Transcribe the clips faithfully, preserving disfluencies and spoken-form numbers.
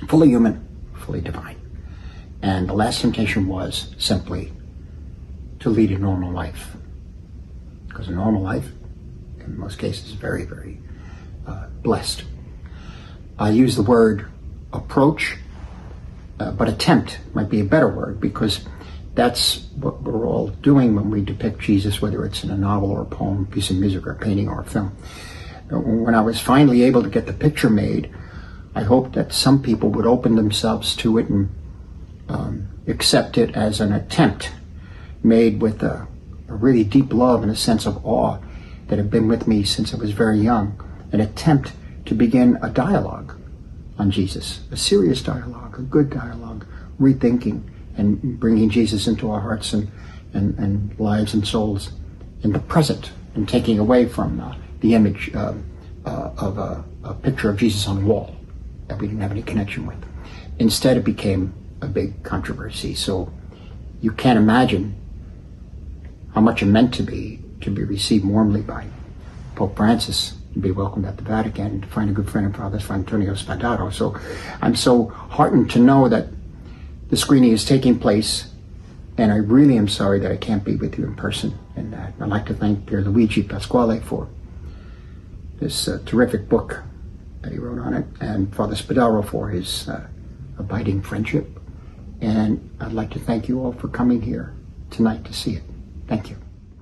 fully human, fully divine. And the last temptation was simply to lead a normal life. Because a normal life, in most cases, is very, very uh, blessed. I use the word approach, uh, but attempt might be a better word, because that's what we're all doing when we depict Jesus, whether it's in a novel or a poem, a piece of music or a painting or a film. When I was finally able to get the picture made, I hoped that some people would open themselves to it and um, accept it as an attempt made with a, a really deep love and a sense of awe that had been with me since I was very young. An attempt to begin a dialogue on Jesus, a serious dialogue, a good dialogue, rethinking and bringing Jesus into our hearts and, and, and lives and souls in the present, and taking away from uh, the image uh, uh, of a, a picture of Jesus on the wall that we didn't have any connection with. Instead, it became a big controversy. So you can't imagine how much it meant to be to be received warmly by Pope Francis, to be welcomed at the Vatican, and to find a good friend of Father Antonio Spadaro. So I'm so heartened to know that the screening is taking place, and I really am sorry that I can't be with you in person. And uh, I'd like to thank Pierluigi Pasquale for this uh, terrific book that he wrote on it, and Father Spadaro for his uh, abiding friendship. And I'd like to thank you all for coming here tonight to see it. Thank you.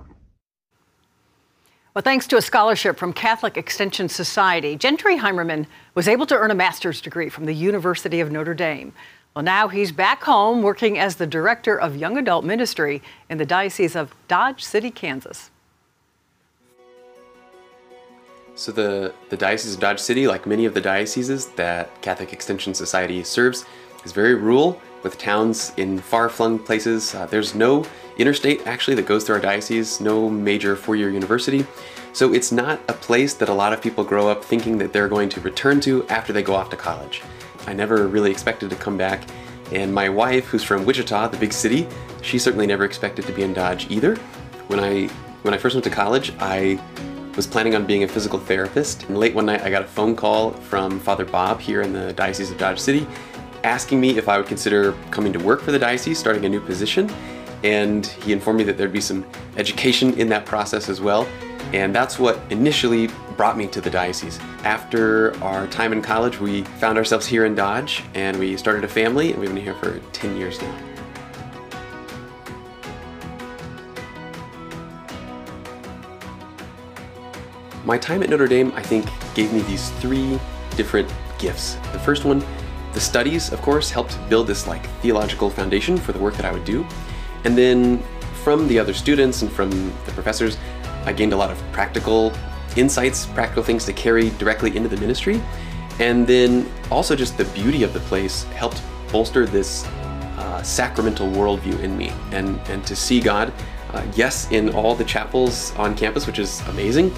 Well, thanks to a scholarship from Catholic Extension Society, Gentry Heimermann was able to earn a master's degree from the University of Notre Dame. Well, now he's back home working as the Director of Young Adult Ministry in the Diocese of Dodge City, Kansas. So the, the Diocese of Dodge City, like many of the dioceses that Catholic Extension Society serves, is very rural, with towns in far-flung places. Uh, there's no interstate, actually, that goes through our diocese, no major four-year university. So it's not a place that a lot of people grow up thinking that they're going to return to after they go off to college. I never really expected to come back, and my wife, who's from Wichita, the big city, she certainly never expected to be in Dodge either. When I, when I first went to college, I was planning on being a physical therapist, and late one night I got a phone call from Father Bob here in the Diocese of Dodge City, asking me if I would consider coming to work for the diocese, starting a new position, and he informed me that there'd be some education in that process as well, and that's what initially brought me to the diocese. After our time in college, we found ourselves here in Dodge, and we started a family, and we've been here for ten years now. My time at Notre Dame, I think, gave me these three different gifts. The first one, the studies, of course, helped build this like theological foundation for the work that I would do. And then from the other students and from the professors, I gained a lot of practical insights, practical things to carry directly into the ministry. And then also just the beauty of the place helped bolster this uh, sacramental worldview in me. And, and to see God, uh, yes, in all the chapels on campus, which is amazing.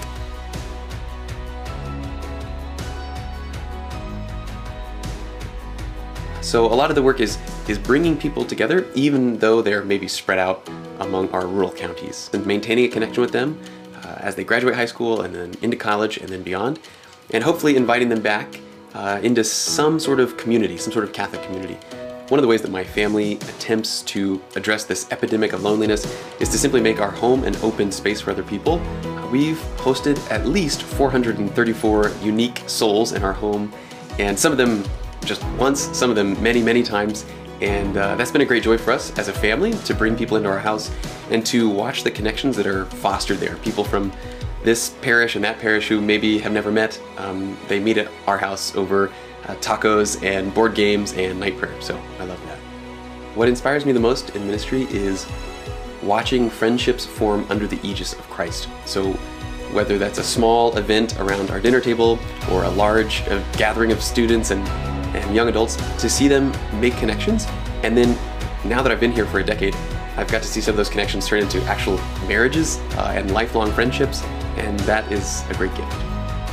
So a lot of the work is, is bringing people together, even though they're maybe spread out among our rural counties, and maintaining a connection with them uh, as they graduate high school and then into college and then beyond, and hopefully inviting them back uh, into some sort of community, some sort of Catholic community. One of the ways that my family attempts to address this epidemic of loneliness is to simply make our home an open space for other people. Uh, we've hosted at least four hundred thirty-four unique souls in our home, and some of them just once, some of them many, many times. And uh, that's been a great joy for us as a family to bring people into our house and to watch the connections that are fostered there. People from this parish and that parish who maybe have never met, um, they meet at our house over uh, tacos and board games and night prayer. So I love that. What inspires me the most in ministry is watching friendships form under the aegis of Christ. So whether that's a small event around our dinner table or a large uh, gathering of students and and young adults, to see them make connections. And then now that I've been here for a decade, I've got to see some of those connections turn into actual marriages uh, and lifelong friendships, and that is a great gift.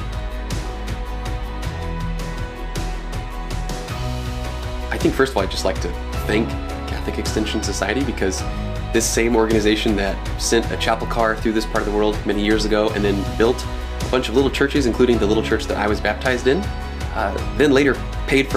I think first of all, I'd just like to thank Catholic Extension Society, because this same organization that sent a chapel car through this part of the world many years ago and then built a bunch of little churches, including the little church that I was baptized in, uh, then later paid for